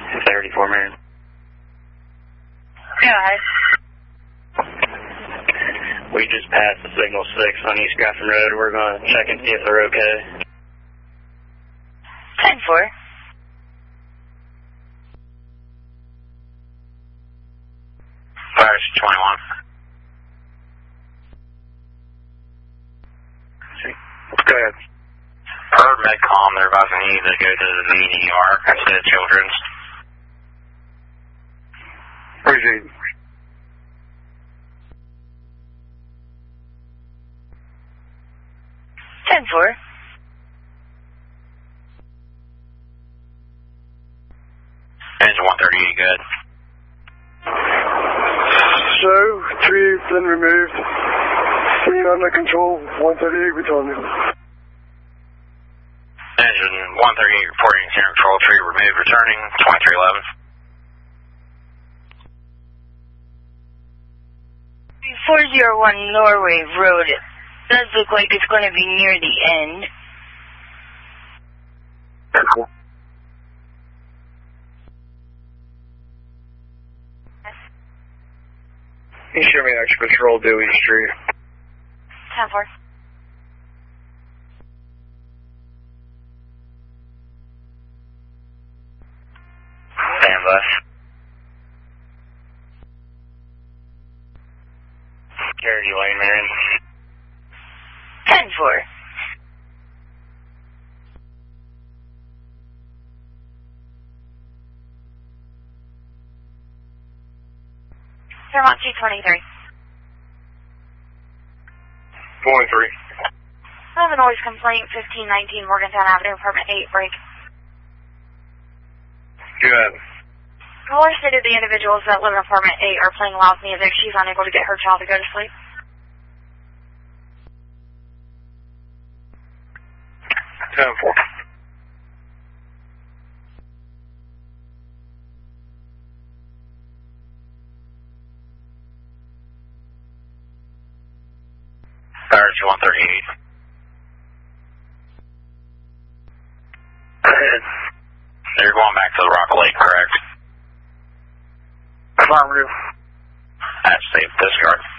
34 Marion. Yeah. We just passed the signal 6 on East Grafton Road. We're going to check and see if they're okay. 10-4. Fires 21. Go ahead. Heard Medcom, they're advising you to go to the main ER instead of Children's. Appreciate it. Ten-4. Engine 138, good. So, 3 been removed. 3 under control, 138 returning. Engine 138 reporting center control, 3 removed, returning, 2311. 401 Norway Road. It does look like it's going to be near the end. You show me extra patrol Dewey Street. 10-4. Stand by. Security lane, Marion. 10-4. Fairmont 223. 23. I have a noise complaint, 1519 Morgantown Avenue, apartment 8, break. Good. Caller stated the individuals that live in apartment 8 are playing loud music. She's unable to get her child to go to sleep. 10-4. Fires 138. You're going back to the Rock Lake, correct? Affirmative. That's safe. Discard.